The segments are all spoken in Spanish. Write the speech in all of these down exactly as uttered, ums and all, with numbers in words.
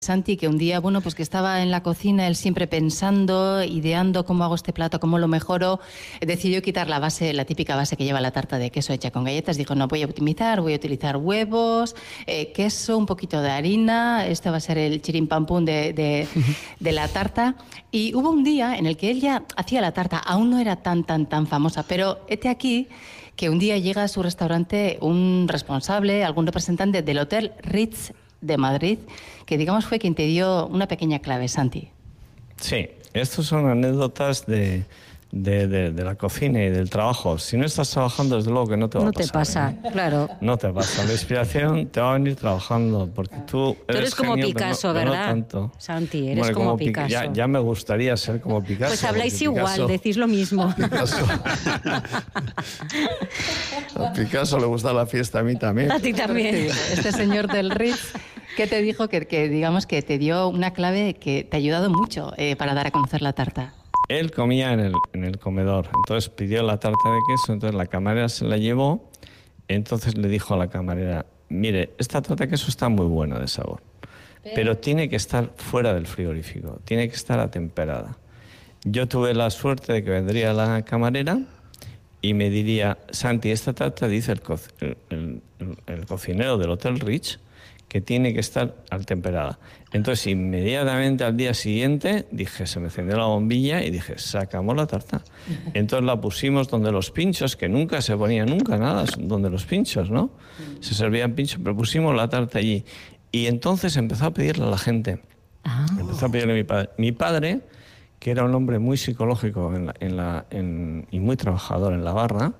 Santi, que un día, bueno, pues que estaba en la cocina, él siempre pensando, ideando cómo hago este plato, cómo lo mejoro, decidió quitar la base, la típica base que lleva la tarta de queso hecha con galletas. Dijo, no, voy a optimizar, voy a utilizar huevos, eh, queso, un poquito de harina, este va a ser el chirimpampum de, de, de la tarta. Y hubo un día en el que él ya hacía la tarta, aún no era tan, tan, tan famosa, pero hete aquí que un día llega a su restaurante un responsable, algún representante del Hotel Ritz de Madrid, que digamos fue quien te dio una pequeña clave, Santi. Sí, estos son anécdotas de, de, de, de la cocina y del trabajo. Si no estás trabajando, desde luego que no te va no a pasar. No te pasa, ¿eh? claro. No te pasa. La inspiración te va a venir trabajando, porque tú eres, tú eres como genio, Picasso, pero no, ¿verdad? pero no tanto. Santi, eres bueno, como, como Picasso. Ya, ya me gustaría ser como Picasso. Pues habláis igual, Picasso, decís lo mismo. Picasso. A Picasso le gusta la fiesta, a mí también. A ti también. Este señor del Ritz, ¿qué te dijo? Que, que digamos que te dio una clave que te ha ayudado mucho eh, para dar a conocer la tarta. Él comía en el, en el comedor, entonces pidió la tarta de queso, entonces la camarera se la llevó, entonces le dijo a la camarera, mire, esta tarta de queso está muy buena de sabor, pero, pero tiene que estar fuera del frigorífico, tiene que estar atemperada. Yo tuve la suerte de que vendría la camarera y me diría, Santi, esta tarta dice el, co el, el, el cocinero del Hotel Ritz que tiene que estar atemperada. Entonces, inmediatamente al día siguiente, dije, se me encendió la bombilla y dije, sacamos la tarta. Entonces la pusimos donde los pinchos, que nunca se ponía nunca nada, donde los pinchos, ¿no? Se servían pinchos, pero pusimos la tarta allí. Y entonces empezó a pedirle a la gente. Ah. Empezó a pedirle a mi padre. Mi padre, que era un hombre muy psicológico en la, en la, en, y muy trabajador en la barra,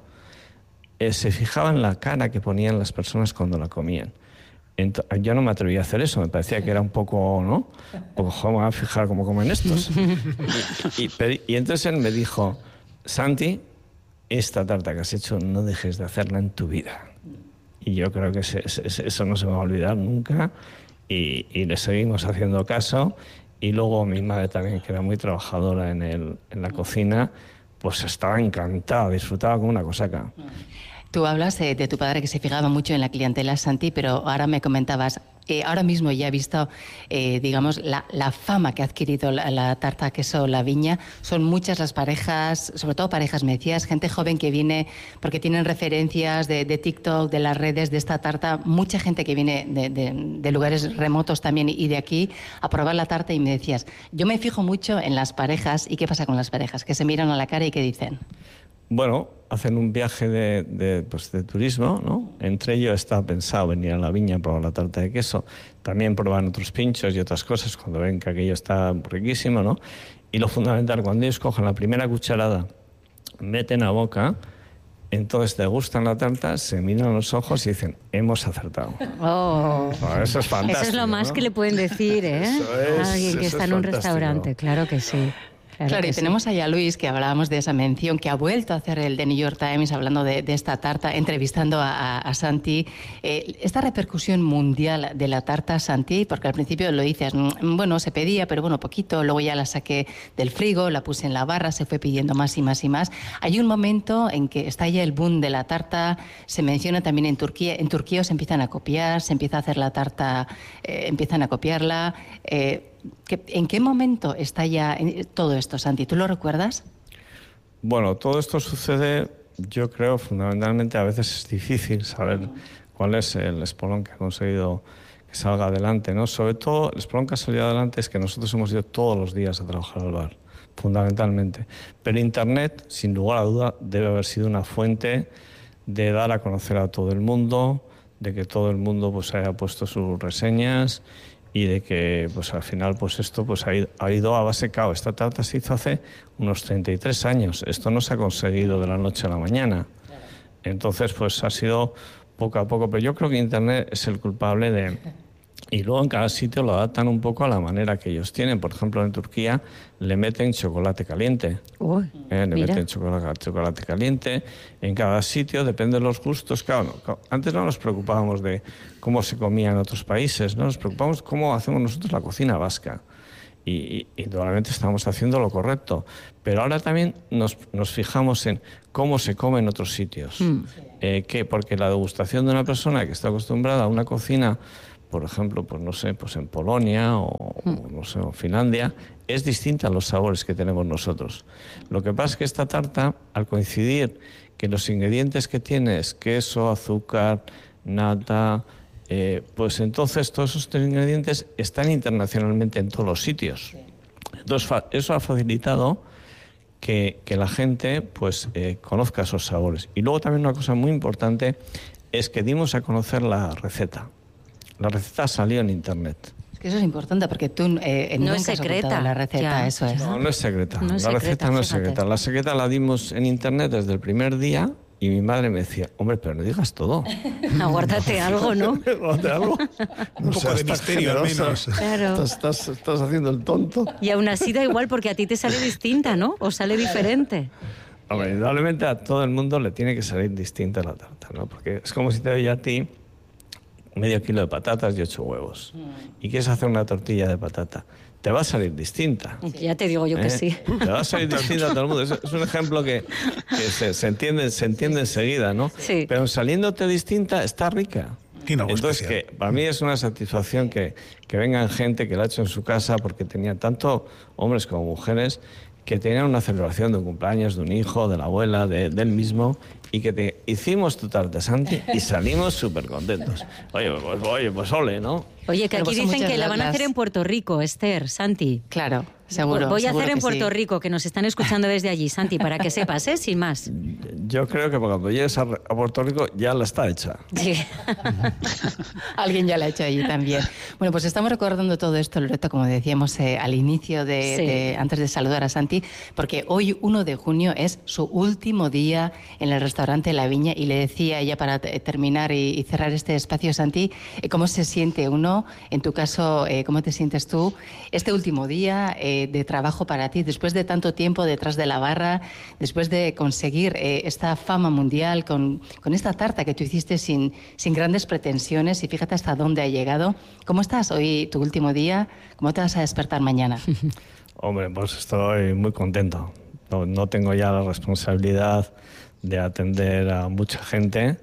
eh, se fijaba en la cara que ponían las personas cuando la comían. Entonces, yo no me atrevía a hacer eso, me parecía que era un poco, ¿no? Un poco, joder, me voy a fijar cómo comen estos. Y, y, y entonces él me dijo, Santi, esta tarta que has hecho no dejes de hacerla en tu vida. Y yo creo que se, se, eso no se me va a olvidar nunca. Y, y le seguimos haciendo caso. Y luego mi madre también, que era muy trabajadora en, el, en la cocina, pues estaba encantada, disfrutaba como una cosaca. Tú hablas eh, de tu padre que se fijaba mucho en la clientela, Santi, pero ahora me comentabas, eh, ahora mismo ya he visto, eh, digamos, la, la fama que ha adquirido la, la tarta queso La Viña. Son muchas las parejas, sobre todo parejas, me decías, gente joven que viene porque tienen referencias de, de TikTok, de las redes, de esta tarta. Mucha gente que viene de, de, de lugares remotos también y de aquí a probar la tarta y me decías, yo me fijo mucho en las parejas. ¿Y qué pasa con las parejas? Que se miran a la cara y ¿qué dicen? Bueno, hacen un viaje de, de, pues de turismo, ¿no? Entre ellos está pensado venir a La Viña a probar la tarta de queso. También prueban otros pinchos y otras cosas cuando ven que aquello está riquísimo, ¿no? Y lo fundamental, cuando ellos cogen la primera cucharada, meten a boca, entonces degustan la tarta, se miran los ojos y dicen, hemos acertado. Oh, bueno, eso es fantástico. Eso es lo más, ¿no?, que le pueden decir, ¿eh? Eso es, a alguien que está en un restaurante, claro que sí. Claro, claro, y sí. Tenemos ahí a Luis, que hablábamos de esa mención, que ha vuelto a hacer el The New York Times hablando de, de esta tarta, entrevistando a, a, a Santi. Eh, esta repercusión mundial de la tarta, Santi, porque al principio lo dices, bueno, se pedía, pero bueno, poquito, luego ya la saqué del frigo, la puse en la barra, se fue pidiendo más y más y más. Hay un momento en que estalla el boom de la tarta, se menciona también en Turquía, en Turquía se empiezan a copiar, se empieza a hacer la tarta, eh, empiezan a copiarla. Eh, ¿En qué momento está ya todo esto, Santi? ¿Tú lo recuerdas? Bueno, todo esto sucede, yo creo, fundamentalmente, a veces es difícil saber cuál es el espolón que ha conseguido que salga adelante, ¿no? Sobre todo, el espolón que ha salido adelante es que nosotros hemos ido todos los días a trabajar al bar, fundamentalmente. Pero Internet, sin lugar a duda, debe haber sido una fuente de dar a conocer a todo el mundo, de que todo el mundo pues haya puesto sus reseñas y de que pues al final pues esto pues ha ido, ha ido a base cao. Esta tarta se hizo hace unos treinta y tres años. Esto no se ha conseguido de la noche a la mañana. Entonces pues ha sido poco a poco. Pero yo creo que Internet es el culpable de... Y luego en cada sitio lo adaptan un poco a la manera que ellos tienen. Por ejemplo, en Turquía le meten chocolate caliente. Uy, eh, le mira. meten chocolate, chocolate caliente. En cada sitio, depende de los gustos. Claro, no, antes no nos preocupábamos de cómo se comía en otros países, ¿no? Nos preocupamos cómo hacemos nosotros la cocina vasca. Y, y indudablemente estamos haciendo lo correcto. Pero ahora también nos, nos fijamos en cómo se come en otros sitios. Mm. Eh, ¿qué? Porque la degustación de una persona que está acostumbrada a una cocina por ejemplo, pues no sé, pues en Polonia o, mm. o no sé, o Finlandia, es distinta a los sabores que tenemos nosotros. Lo que pasa es que esta tarta, al coincidir que los ingredientes que tiene es queso, azúcar, nata, eh, pues entonces todos estos ingredientes están internacionalmente en todos los sitios. Entonces eso ha facilitado que, que la gente pues eh, conozca esos sabores. Y luego también una cosa muy importante es que dimos a conocer la receta. La receta salió en internet. Es que eso es importante porque tú eh, no nunca es has secreta. ocultado la receta, Ya. eso es. No, no es secreta. No es la secreta, receta no es fíjate. secreta. La secreta la dimos en internet desde el primer día y mi madre me decía, hombre, pero no digas todo. Aguárdate algo, ¿no? Aguárdate algo. Un No poco seas de tan misterio, al generosa. menos. Claro. Estás, estás, estás haciendo el tonto. Y aún así da igual porque a ti te sale distinta, ¿no? O sale diferente. Hombre, indudablemente a todo el mundo le tiene que salir distinta la tarta, ¿no? Porque es como si te doy a ti medio kilo de patatas y ocho huevos. Y quieres hacer una tortilla de patata. Te va a salir distinta. Ya te digo yo que ¿Eh? sí. Te va a salir distinta a todo el mundo. Es, es un ejemplo que, que se, se entiende, se entiende enseguida, ¿no? Sí. Pero saliéndote distinta, está rica. Tiene algo Entonces, especial. que para mí es una satisfacción que, que vengan gente que la ha hecho en su casa, porque tenía tanto hombres como mujeres que tenían una celebración de un cumpleaños, de un hijo, de la abuela, de, del mismo, y que te hicimos tu tarta, Santi, y salimos súper contentos. Oye, pues, oye, pues ole, ¿no? Oye, que Bueno, aquí pues son dicen muchas que la van a las- hacer en Puerto Rico, Esther, Santi. Claro, seguro. Voy a seguro hacer en que Puerto sí. Rico, que nos están escuchando desde allí, Santi, para que sepas, ¿eh? Sin más. Yo creo que cuando llegues a, a Puerto Rico ya la está hecha. Sí. Alguien ya lo ha hecho allí también. Bueno, pues estamos recordando todo esto, Loreto, como decíamos eh, al inicio, de, Sí. de- antes de saludar a Santi, porque hoy, uno de junio, es su último día en el restaurante La Viña, y le decía ella para t- terminar y, y cerrar este espacio, Santi, eh, ¿cómo se siente uno, en tu caso, eh, cómo te sientes tú, este último día eh, de trabajo para ti, después de tanto tiempo detrás de la barra, después de conseguir eh, esta fama mundial con, con esta tarta que tú hiciste sin, sin grandes pretensiones, y fíjate hasta dónde ha llegado? ¿Cómo estás hoy, tu último día? ¿Cómo te vas a despertar mañana? Hombre, pues estoy muy contento. No, no tengo ya la responsabilidad de atender a mucha gente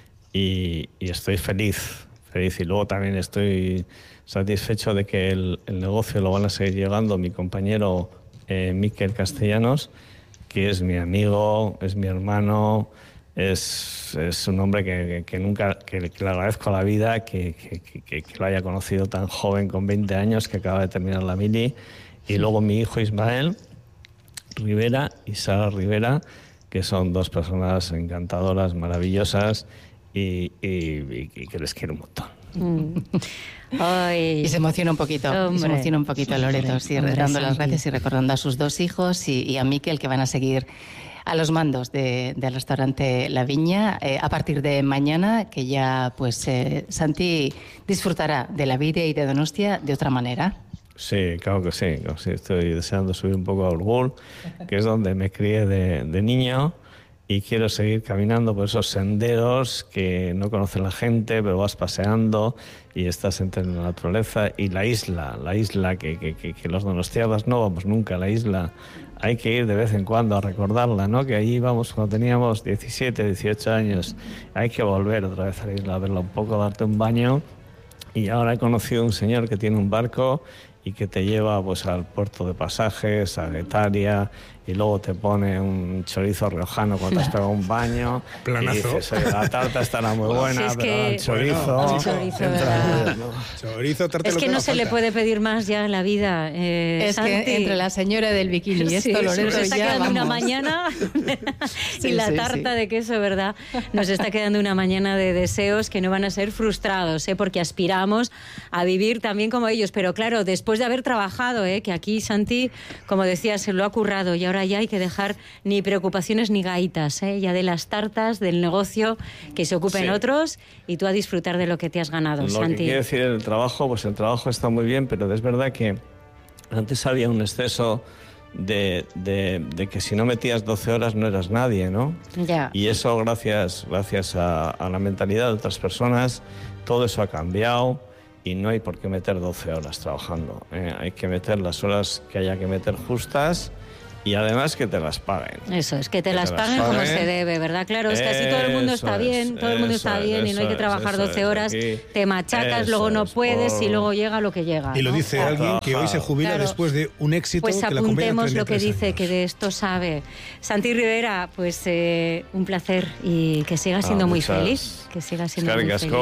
y, y estoy feliz, feliz. Y luego también estoy satisfecho de que el, el negocio lo van a seguir llevando mi compañero eh, Miquel Castellanos, que es mi amigo, es mi hermano, es, es un hombre que, que, que nunca que, que le agradezco a la vida, que, que, que, que lo haya conocido tan joven, con veinte años, que acaba de terminar la mili. Y luego mi hijo Ismael Rivera y Sara Rivera, que son dos personas encantadoras, maravillosas y, y, y que les quiero un montón. Mm. Ay. Y se emociona un poquito, y se Hombre. emociona un poquito Loreto, sí, Hombre, dando las Santi. gracias y recordando a sus dos hijos y, y a Miquel, que van a seguir a los mandos de- del restaurante La Viña eh, a partir de mañana, que ya pues eh, Santi disfrutará de la vida y de Donostia de otra manera. Sí, claro que sí, claro que sí. Estoy deseando subir un poco a Urgul, que es donde me crié de, de niño, y quiero seguir caminando por esos senderos que no conoce la gente, pero vas paseando y estás entre la naturaleza y la isla, la isla que, que, que, que los donostiarras no vamos nunca a la isla. Hay que ir de vez en cuando a recordarla, ¿no? Que allí íbamos cuando teníamos diecisiete, dieciocho años. Hay que volver otra vez a la isla, a verla un poco, darte un baño. Y ahora he conocido un señor que tiene un barco y que te lleva pues al puerto de Pasajes, a Guetaria, y luego te pone un chorizo riojano cuando te has pegado un baño. Planazo. Y dices, "Oye, la tarta estará muy buena, Si es pero que- el chorizo... Bueno, el chorizo, entra ¿verdad? muy bien, ¿no?". Chorizo, tarta, Es lo que no haga se le falta. puede pedir más ya en la vida. Eh, Es Santi. que entre la señora del bikini y Sí, esto, Loreto, nos está ya quedando una vamos. mañana y Sí, la sí, tarta sí. de queso, ¿verdad? Nos está quedando una mañana de deseos que no van a ser frustrados, ¿eh? Porque aspiramos a vivir también como ellos. Pero claro, después de haber trabajado, ¿eh? Que aquí Santi, como decía, se lo ha currado y ahora ya hay que dejar ni preocupaciones ni gaitas, ¿eh? Ya de las tartas, del negocio, que se ocupen Sí. otros y tú a disfrutar de lo que te has ganado, Lo que Santi. quiere decir el trabajo, pues el trabajo está muy bien, pero es verdad que antes había un exceso de, de, de que si no metías doce horas no eras nadie, ¿no? Ya. Y eso gracias, gracias a, a la mentalidad de otras personas, todo eso ha cambiado y no hay por qué meter doce horas trabajando. ¿eh? Hay que meter las horas que haya que meter justas y además que te las paguen. Eso es, que te, que las, te paguen las paguen como se debe, ¿verdad? Claro, es que así todo el mundo está bien, todo el mundo está bien y no hay que trabajar doce horas, te machacas, luego no puedes y luego llega lo que llega. Y lo dice ¿no? alguien que hoy se jubila claro. después de un éxito pues que la apuntemos lo que dice, años. Que de esto sabe. Santi Rivera, pues eh, un placer y que siga siendo ah, muy feliz. Que siga siendo muy feliz.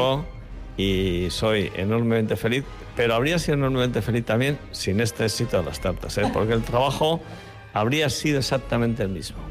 Y soy enormemente feliz, pero habría sido enormemente feliz también sin este éxito de las tartas, ¿eh? Porque el trabajo habría sido exactamente el mismo.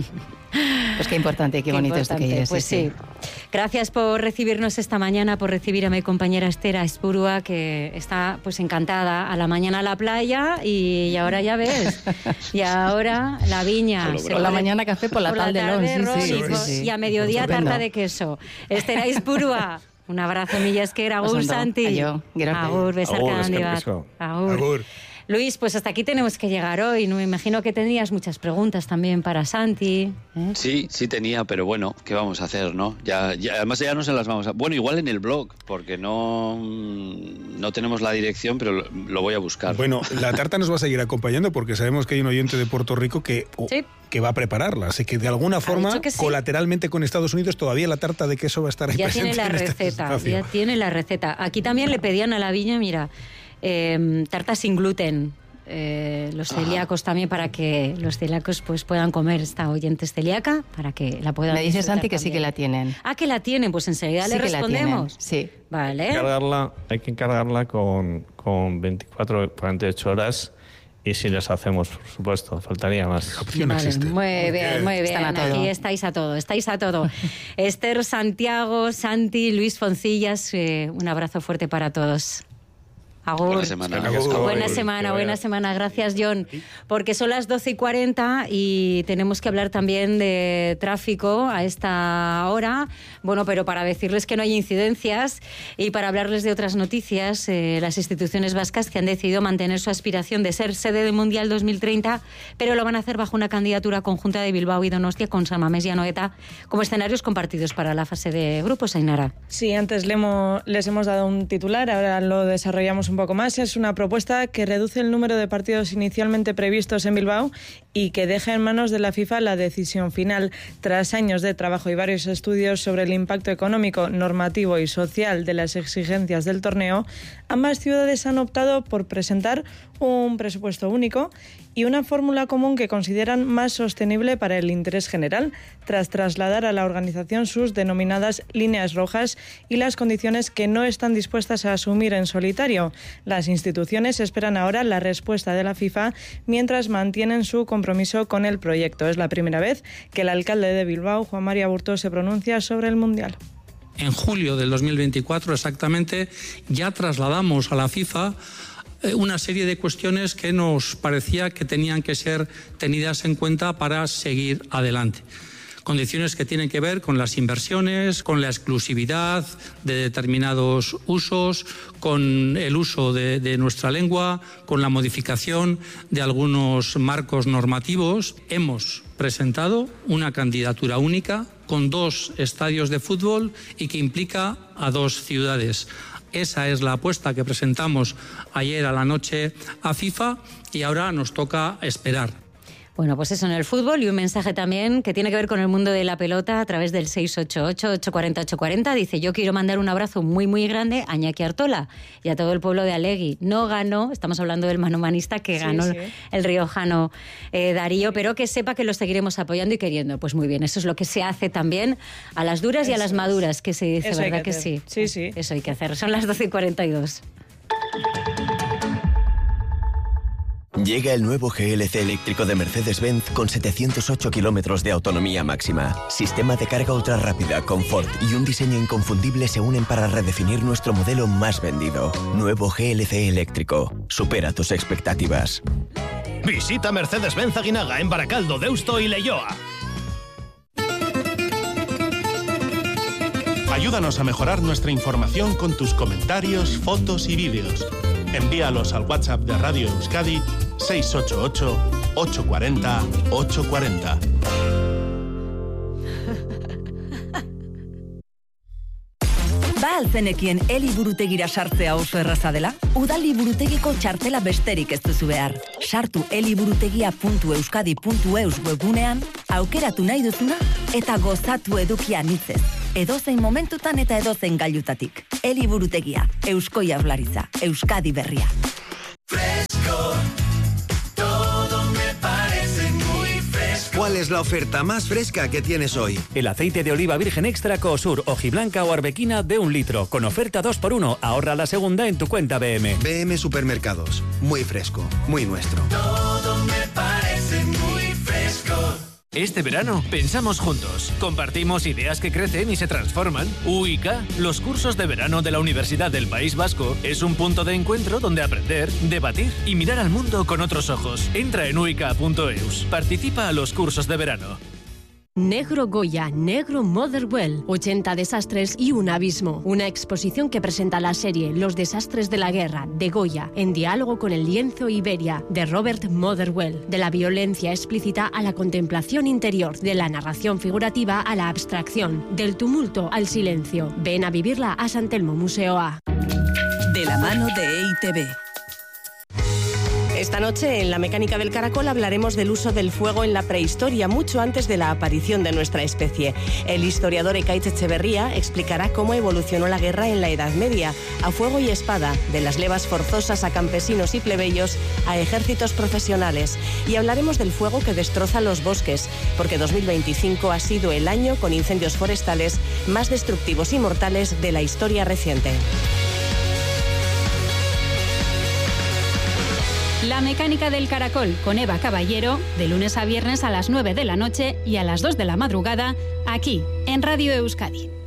Pues qué importante, qué, qué bonito importante. Esto que Pues sí. sí. Gracias por recibirnos esta mañana, por recibir a mi compañera Esther Aizpurua, que está pues encantada. A la mañana a la playa y ahora ya ves. Y ahora la viña. Por la mañana café, por la, por tarde, la tarde ron, sí, sí, sí, sí. Y a mediodía tarta de queso. Esther Aizpurua. Un abrazo, mila esker. Agur, Santi. Aio, Agur, besarka handi bat. Agur. Agur. Luis, pues hasta aquí tenemos que llegar hoy. No me imagino que tenías muchas preguntas también para Santi. ¿eh? Sí, sí tenía, pero bueno, ¿qué vamos a hacer, no? Ya, ya, además ya no se las vamos a... Bueno, igual en el blog, porque no, no tenemos la dirección, pero lo, lo voy a buscar. Bueno, la tarta nos va a seguir acompañando porque sabemos que hay un oyente de Puerto Rico que... Oh, sí. que va a prepararla, así que de alguna forma, sí. colateralmente con Estados Unidos, todavía la tarta de queso va a estar ahí ya presente. Ya tiene la receta, ya tiene la receta. Aquí también le pedían a la viña, mira, eh, tarta sin gluten. Eh, los celíacos ah. también, para que los celíacos pues puedan comer. Esta oyente es celíaca, para que la puedan... Me dice Santi que sí que la tienen. Ah, que la tienen, pues enseguida sí le respondemos. Sí. Vale. Hay que encargarla, hay que encargarla con, con veinticuatro, cuarenta y ocho horas. Y si les hacemos, por supuesto, faltaría más. Vale, muy bien, muy bien. Aquí estáis a todo, estáis a todo. Esther, Santiago, Santi, Luis Foncillas, eh, un abrazo fuerte para todos. Agur. Buena semana. Agur. Buena semana, buena semana. Gracias, John. Porque son las doce y cuarenta y tenemos que hablar también de tráfico a esta hora. Bueno, pero para decirles que no hay incidencias y para hablarles de otras noticias, eh, las instituciones vascas que han decidido mantener su aspiración de ser sede del Mundial dos mil treinta, pero lo van a hacer bajo una candidatura conjunta de Bilbao y Donostia con San Mamés y Anoeta como escenarios compartidos para la fase de grupos. Ainara. Sí, antes le hemos, les hemos dado un titular, ahora lo desarrollamos un poco más. Es una propuesta que reduce el número de partidos inicialmente previstos en Bilbao y que deja en manos de la FIFA la decisión final. Tras años de trabajo y varios estudios sobre el impacto económico, normativo y social de las exigencias del torneo, ambas ciudades han optado por presentar un presupuesto único y una fórmula común que consideran más sostenible para el interés general, tras trasladar a la organización sus denominadas líneas rojas y las condiciones que no están dispuestas a asumir en solitario. Las instituciones esperan ahora la respuesta de la FIFA mientras mantienen su compromiso con el proyecto. Es la primera vez que el alcalde de Bilbao, Juan María Aburto, se pronuncia sobre el Mundial. En julio del dos mil veinticuatro, exactamente, ya trasladamos a la FIFA una serie de cuestiones que nos parecía que tenían que ser tenidas en cuenta para seguir adelante. Condiciones que tienen que ver con las inversiones, con la exclusividad de determinados usos, con el uso de, de nuestra lengua, con la modificación de algunos marcos normativos. Hemos presentado una candidatura única con dos estadios de fútbol y que implica a dos ciudades. Esa es la apuesta que presentamos ayer a la noche a FIFA y ahora nos toca esperar. Bueno, pues eso en el fútbol y un mensaje también que tiene que ver con el mundo de la pelota a través del seis ocho ocho, ocho cuatro cero, ocho cuatro cero. Dice, yo quiero mandar un abrazo muy, muy grande a Iñaki Artola y a todo el pueblo de Alegui. No ganó, estamos hablando del manomanista que sí, ganó sí. el riojano eh, Darío, pero que sepa que lo seguiremos apoyando y queriendo. Pues muy bien, eso es lo que se hace también a las duras eso y a las maduras, que se dice, eso ¿verdad que, que sí? Sí, sí. Eso hay que hacer. Son las doce y cuarenta y dos. Llega el nuevo G L C eléctrico de Mercedes-Benz con setecientos ocho kilómetros de autonomía máxima. Sistema de carga ultra rápida, confort y un diseño inconfundible se unen para redefinir nuestro modelo más vendido. Nuevo G L C eléctrico. Supera tus expectativas. Visita Mercedes-Benz Aguinaga en Baracaldo, Deusto y Leioa. Ayúdanos a mejorar nuestra información con tus comentarios, fotos y vídeos. Envíalos al WhatsApp de Radio Euskadi seis ocho ocho, ocho cuatro cero, ocho cuatro cero. Alzenekien eliburutegira sartzea oso erraza dela? Udal liburutegiko txartela besterik ez duzu behar. Sartu eliburutegia puntu euskadi puntu eus webgunean, aukeratu nahi duzuna eta gozatu edukia nitzez. Edozein momentutan eta edozein gailutatik. Eliburutegia, Eusko Jaurlaritza, Euskadi berria. Fresco, todo me parece muy fresco. ¿Cuál es la oferta más fresca que tienes hoy? El aceite de oliva virgen extra Cosur, hojiblanca o arbequina de un litro, con oferta dos por uno. Ahorra la segunda en tu cuenta B M. B M Supermercados, muy fresco, muy nuestro. Todo me parece muy fresco. Este verano pensamos juntos, compartimos ideas que crecen y se transforman. U I C A, los cursos de verano de la Universidad del País Vasco, es un punto de encuentro donde aprender, debatir y mirar al mundo con otros ojos. Entra en uica punto eus, participa a los cursos de verano. Negro Goya, Negro Motherwell, ochenta desastres y un abismo. Una exposición que presenta la serie Los desastres de la guerra, de Goya, en diálogo con el lienzo Iberia, de Robert Motherwell. De la violencia explícita a la contemplación interior, de la narración figurativa a la abstracción, del tumulto al silencio. Ven a vivirla a San Telmo Museoa. De la mano de E I Te Be. Esta noche en La Mecánica del Caracol hablaremos del uso del fuego en la prehistoria, mucho antes de la aparición de nuestra especie. El historiador Ekaitz Etxeberria explicará cómo evolucionó la guerra en la Edad Media, a fuego y espada, de las levas forzosas a campesinos y plebeyos, a ejércitos profesionales. Y hablaremos del fuego que destroza los bosques, porque dos mil veinticinco ha sido el año con incendios forestales más destructivos y mortales de la historia reciente. La Mecánica del Caracol con Eva Caballero, de lunes a viernes a las nueve de la noche y a las dos de la madrugada, aquí en Radio Euskadi.